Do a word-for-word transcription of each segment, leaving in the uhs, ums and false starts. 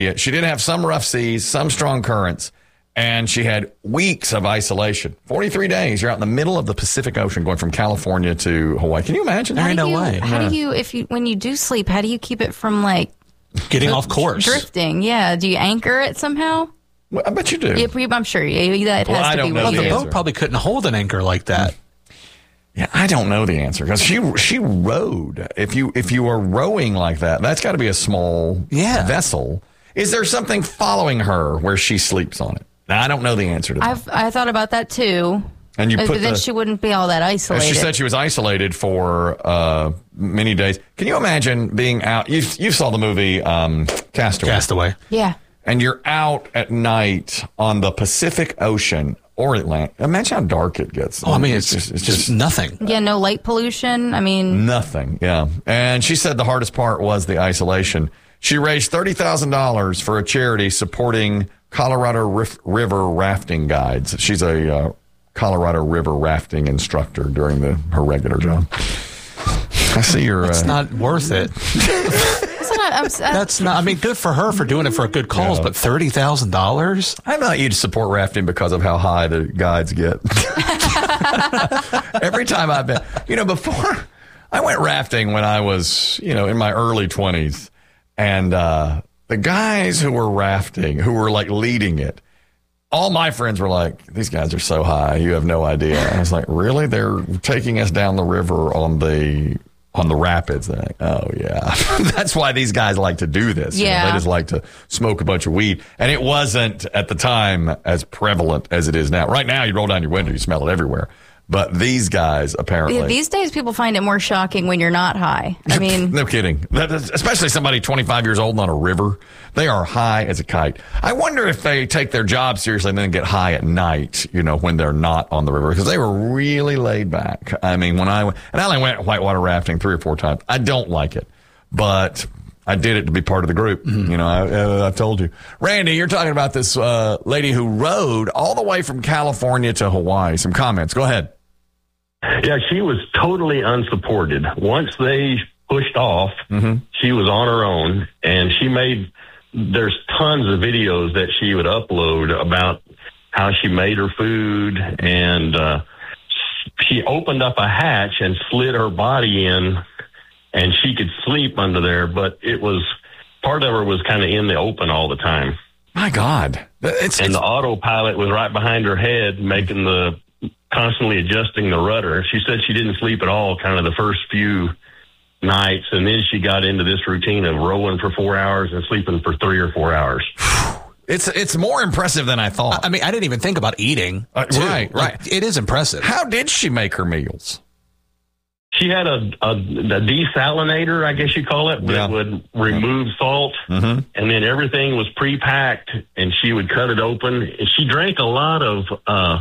Yeah, she did have some rough seas, some strong currents, and she had weeks of isolation. forty-three days. You're out in the middle of the Pacific Ocean going from California to Hawaii. Can you imagine? There ain't no you, way. How Yeah. do you, if you, when you do sleep, how do you keep it from like Getting off course. drifting? Yeah. Do you anchor it somehow? Well, I bet you do. Yeah, I'm sure you, that Well, has I to don't be know what Well, you the do. answer. boat probably couldn't hold an anchor like that. Yeah, I don't know the answer because she she rowed. If you if you are rowing like that, that's got to be a small Yeah. vessel. Is there something following her where she sleeps on it? Now, I don't know the answer to that. I've I thought about that too. And you but put then the- she wouldn't be all that isolated. She said she was isolated for uh, many days. Can you imagine being out? You you saw the movie um, Castaway. Castaway. yeah. And you're out at night on the Pacific Ocean or Atlantic. Imagine how dark it gets. Oh, I mean, it's, just, it's just nothing. Yeah, no light pollution. I mean, nothing. Yeah. And she said the hardest part was the isolation. She raised thirty thousand dollars for a charity supporting Colorado Rif- River rafting guides. She's a uh, Colorado River rafting instructor during the, her regular job. I see your... It's uh, not worth it. it's not, I'm, I, That's not, I mean, good for her for doing it for a good cause, Yeah. but thirty thousand dollars? I thought you'd support rafting because of how high the guides get. Every time I've been, you know, before I went rafting when I was, you know, in my early twenties, and uh, the guys who were rafting, who were like leading it, all my friends were like, these guys are so high, you have no idea. I was like, really? They're taking us down the river on the on the rapids. They're like, oh, yeah. That's why these guys like to do this. You know, Yeah. they just like to smoke a bunch of weed. And it wasn't, at the time, as prevalent as it is now. Right now, you roll down your window, you smell it everywhere. But these guys, apparently... yeah, these days, people find it more shocking when you're not high. I mean, no kidding. That is, especially somebody twenty-five years old on a river. They are high as a kite. I wonder if they take their job seriously and then get high at night, you know, when they're not on the river. Because they were really laid back. I mean, when I went... And I only went whitewater rafting three or four times. I don't like it. But I did it to be part of the group. Mm-hmm. You know, I, uh, I told you. Randy, you're talking about this uh, lady who rode all the way from California to Hawaii. Some comments. Go ahead. Yeah, she was totally unsupported. Once they pushed off, mm-hmm. she was on her own, and she made, there's tons of videos that she would upload about how she made her food, and uh, she opened up a hatch and slid her body in, and she could sleep under there, but it was, part of her was kind of in the open all the time. My God. It's, and it's, the autopilot was right behind her head, making the, constantly adjusting the rudder. She said she didn't sleep at all kind of the first few nights, and then she got into this routine of rowing for four hours and sleeping for three or four hours. It's it's more impressive than I thought. I mean, I didn't even think about eating. Uh, too. right, Like, right. it is impressive. How did she make her meals? She had a, a, a desalinator, I guess you call it, that Yeah. would remove salt, Mm-hmm. and then everything was pre-packed, and she would cut it open. And she drank a lot of, uh,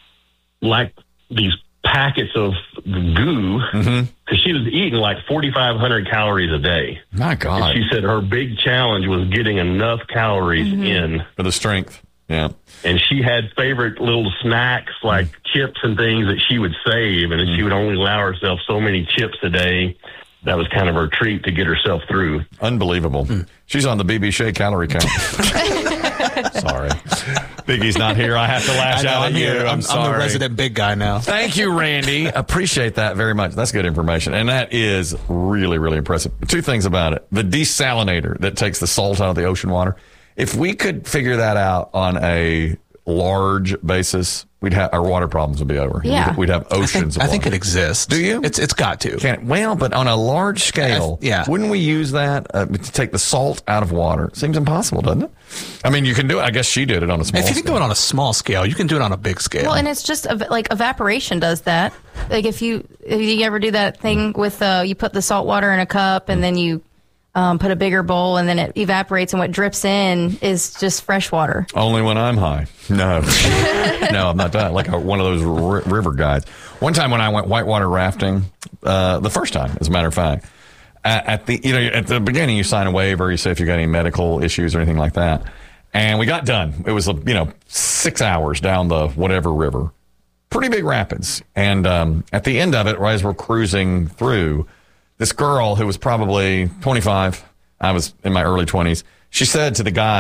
like, these packets of goo, because Mm-hmm. she was eating like forty-five hundred calories a day. My And God. she said her big challenge was getting enough calories in. For the strength. Yeah. And she had favorite little snacks like chips and things that she would save, and she would only allow herself so many chips a day. That was kind of her treat to get herself through. Unbelievable. She's on the B B Shea calorie count. Sorry. Biggie's not here. I have to lash I know, out I'm at you. here. I'm, I'm, sorry. I'm the resident big guy now. Thank you, Randy. Appreciate that very much. That's good information. And that is really, really impressive. Two things about it. The desalinator that takes the salt out of the ocean water. If we could figure that out on a large basis, we'd have our water problems would be over. Yeah. We'd, we'd have I oceans think, of I think water. it exists. Do you? It's It's got to. Can, well, but on a large scale, I- yeah. wouldn't we use that uh, to take the salt out of water? It seems impossible, doesn't it? I mean, you can do it. I guess she did it on a small If you can scale. do it on a small scale, you can do it on a big scale. well, and it's just ev- like evaporation does that. Like if you if you ever do that thing with uh, you put the salt water in a cup and then you um, put a bigger bowl and then it evaporates and what drips in is just fresh water. Only when I'm high. No. No, I'm not that. Like a, one of those r- river guys. One time when I went whitewater rafting, uh, the first time, as a matter of fact, at, at the you know at the beginning you sign a waiver, you say if you got any medical issues or anything like that. And we got done. It was, you know, six hours down the whatever river. Pretty big rapids. And um, at the end of it, right as we're cruising through, this girl who was probably twenty-five, I was in my early twenties, She said to the guy,